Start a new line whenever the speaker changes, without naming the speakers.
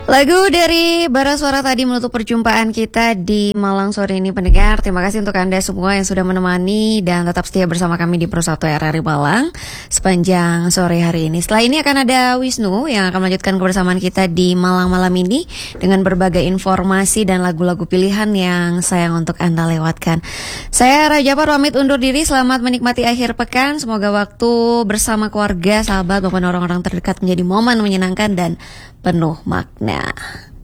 Lagu dari Bara Suara tadi menutup perjumpaan kita di Malang sore ini pendengar. Terima kasih untuk Anda semua yang sudah menemani dan tetap setia bersama kami di Pro 1 RRI Malang sepanjang sore hari ini. Setelah ini akan ada Wisnu yang akan melanjutkan kebersamaan kita di Malang malam ini dengan berbagai informasi dan lagu-lagu pilihan yang sayang untuk Anda lewatkan. Saya Raja Par pamit undur diri. Selamat menikmati akhir pekan. Semoga waktu bersama keluarga, sahabat maupun orang-orang terdekat menjadi momen menyenangkan dan penuh makna.